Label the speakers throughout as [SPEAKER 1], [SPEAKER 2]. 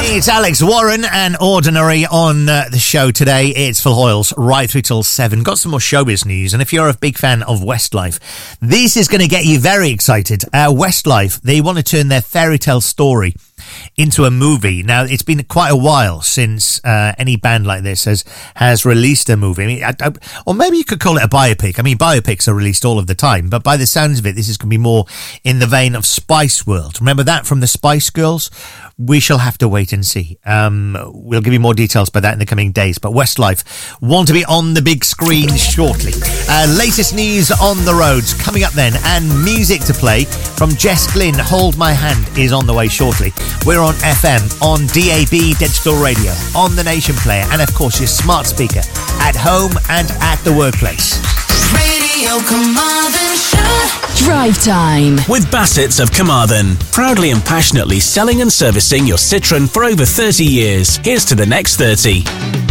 [SPEAKER 1] It's Alex Warren and Ordinary on the show today. It's Phil Hoyles right through till 7. Got some more showbiz news, and if you're a big fan of Westlife, this is going to get you very excited. Westlife, they want to turn their fairy tale story into a movie. Now, it's been quite a while since any band like this has released a movie. I mean, or maybe you could call it a biopic. I mean, biopics are released all of the time, but by the sounds of it, this is going to be more in the vein of Spice World. Remember that from the Spice Girls? We shall have to wait and see. We'll give you more details about that in the coming days. But Westlife want to be on the big screen shortly. Latest news on the roads coming up then, and music to play from Jess Glynn. Hold My Hand is on the way shortly. We're on FM, on DAB Digital Radio, on the Nation Player, and of course your smart speaker at home and at the workplace.
[SPEAKER 2] Radio Carmarthen Show.
[SPEAKER 3] Drive Time
[SPEAKER 4] with Bassett's of Carmarthen, proudly and passionately selling and servicing your Citroën for over 30 years. Here's to the next 30.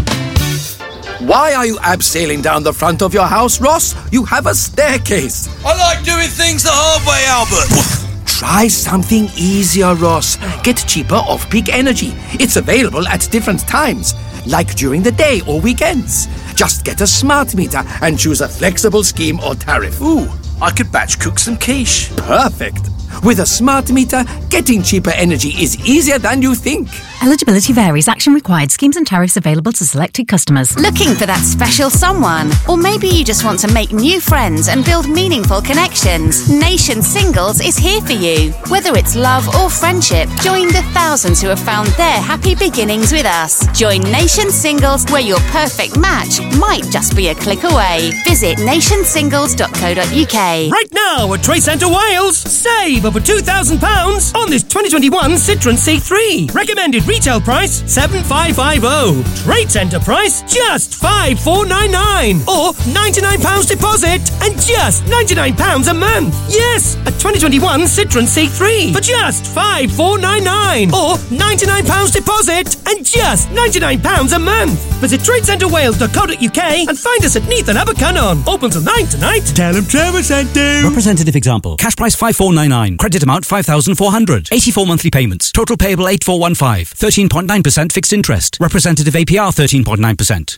[SPEAKER 5] Why are you abseiling down the front of your house, Ross? You have a staircase.
[SPEAKER 6] I like doing things the hard way, Albert.
[SPEAKER 5] Try something easier, Ross. Get cheaper off-peak energy. It's available at different times, like during the day or weekends. Just get a smart meter and choose a flexible scheme or tariff.
[SPEAKER 6] Ooh, I could batch cook some quiche.
[SPEAKER 5] Perfect. With a smart meter, getting cheaper energy is easier than you think.
[SPEAKER 7] Eligibility varies. Action required. Schemes and tariffs available to selected customers.
[SPEAKER 8] Looking for that special someone? Or maybe you just want to make new friends and build meaningful connections. Nation Singles is here for you. Whether it's love or friendship, join the thousands who have found their happy beginnings with us. Join Nation Singles, where your perfect match might just be a click away. Visit nationsingles.co.uk.
[SPEAKER 9] Right now at Trade Centre Wales, save over £2,000 on this 2021 Citroën C3. Recommended retail price $7,550. Trade Centre price just $5,499. Or £99 deposit and just £99 a month. Yes, a 2021 Citroën C3 for just $5,499. Or £99 deposit and just £99 a month. Visit tradecentrewales.co.uk and find us at Neath and Abercunnon. Open till 9 tonight. Tell them Trevor sent you.
[SPEAKER 10] Representative example. Cash price $5,499. Credit amount $5,400. 84 monthly payments. Total payable $8,415. 13.9% fixed interest. Representative APR 13.9%.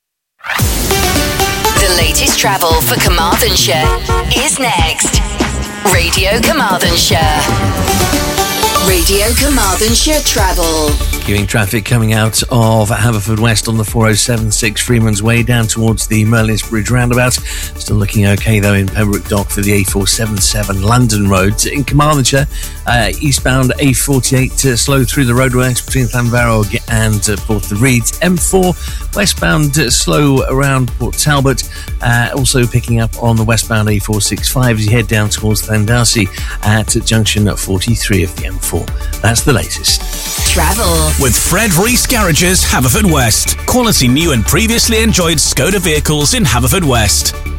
[SPEAKER 3] The latest travel for Carmarthenshire is next. Radio Carmarthenshire. Radio Carmarthenshire Travel.
[SPEAKER 11] Queuing traffic coming out of Haverfordwest on the 4076 Freeman's Way down towards the Merlin's Bridge roundabout. Still looking okay though in Pembroke Dock for the A477 London Road. In Carmarthenshire, eastbound A48 slow through the roadworks between Llanfarog and Port of Reeds. M4 westbound slow around Port Talbot. Also picking up on the westbound A465 as you head down towards Llandarcy at junction 43 of the M4. That's the latest.
[SPEAKER 3] Travel
[SPEAKER 4] with Fred Rees Garages, Haverfordwest. Quality new and previously enjoyed Skoda vehicles in Haverfordwest.